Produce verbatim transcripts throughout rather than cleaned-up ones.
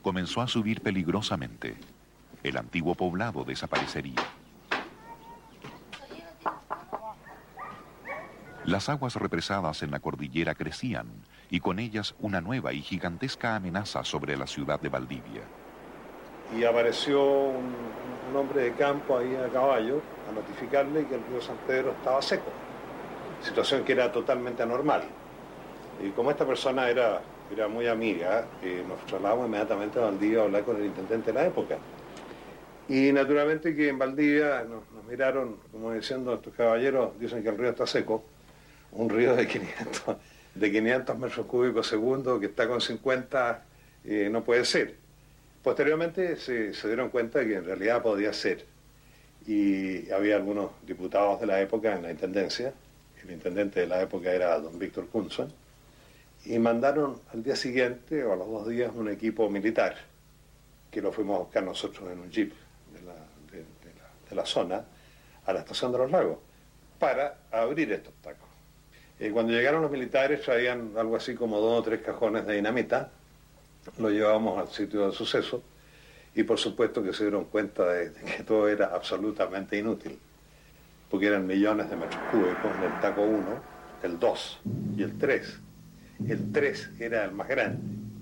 comenzó a subir peligrosamente. El antiguo poblado desaparecería. Las aguas represadas en la cordillera crecían, y con ellas una nueva y gigantesca amenaza sobre la ciudad de Valdivia. Y apareció un, un hombre de campo ahí a caballo a notificarle que el río San Pedro estaba seco, situación que era totalmente anormal. Y como esta persona era, era muy amiga, eh, nos trasladamos inmediatamente a Valdivia a hablar con el intendente de la época. Y naturalmente que en Valdivia nos, nos miraron como diciendo, estos caballeros dicen que el río está seco, un río de quinientos, de quinientos metros cúbicos segundo que está con cincuenta, eh, no puede ser. Posteriormente se, se dieron cuenta de que en realidad podía ser, y había algunos diputados de la época en la intendencia, el intendente de la época era don Víctor Kunzman, y mandaron al día siguiente o a los dos días un equipo militar, que lo fuimos a buscar nosotros en un jeep de la, de, de la, de la zona, a la estación de los lagos, para abrir estos tacos. Eh, cuando llegaron los militares traían algo así como dos o tres cajones de dinamita, lo llevábamos al sitio del suceso y por supuesto que se dieron cuenta de, de que todo era absolutamente inútil, porque eran millones de metros cúbicos en el taco uno, el dos y el tres. El tres era el más grande.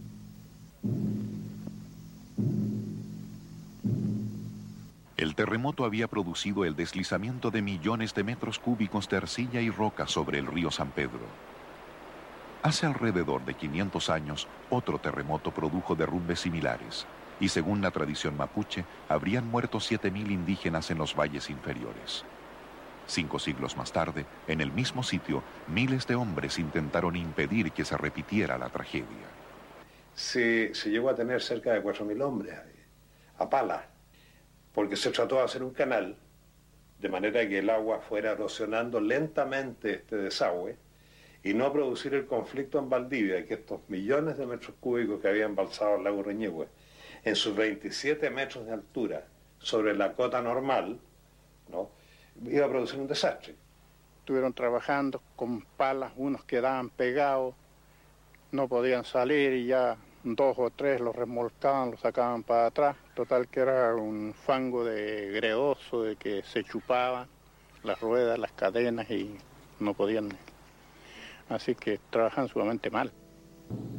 El terremoto había producido el deslizamiento de millones de metros cúbicos de arcilla y roca sobre el río San Pedro. Hace alrededor de quinientos años, otro terremoto produjo derrumbes similares, y según la tradición mapuche, habrían muerto siete mil indígenas en los valles inferiores. Cinco siglos más tarde, en el mismo sitio, miles de hombres intentaron impedir que se repitiera la tragedia. Se, se llegó a tener cerca de cuatro mil hombres a pala, porque se trató de hacer un canal, de manera que el agua fuera erosionando lentamente este desagüe, y no producir el conflicto en Valdivia, que estos millones de metros cúbicos que había embalsado el lago Reñehue, en sus veintisiete metros de altura, sobre la cota normal, ¿no?, iba a producir un desastre. Estuvieron trabajando con palas, unos quedaban pegados, no podían salir y ya dos o tres los remolcaban, los sacaban para atrás. Total que era un fango de greoso, de que se chupaban las ruedas, las cadenas y no podían. Así que trabajan sumamente mal.